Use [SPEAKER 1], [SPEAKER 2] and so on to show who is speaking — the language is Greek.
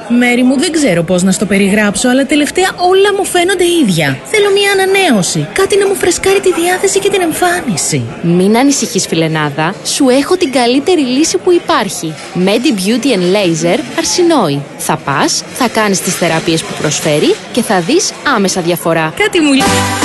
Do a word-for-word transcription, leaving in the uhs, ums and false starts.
[SPEAKER 1] Μέρη μου, δεν ξέρω πώς να στο περιγράψω, αλλά τελευταία όλα μου φαίνονται ίδια. Θέλω μια ανανέωση. Κάτι να μου φρεσκάρει τη διάθεση και την εμφάνιση.
[SPEAKER 2] Μην ανησυχείς, φιλενάδα. Σου έχω την καλύτερη λύση που υπάρχει. Medi Beauty and Laser Αρσινόη. Θα πας, θα κάνεις τις θεραπείες που προσφέρει και θα δεις άμεσα διαφορά.
[SPEAKER 1] Κάτι μου λέει.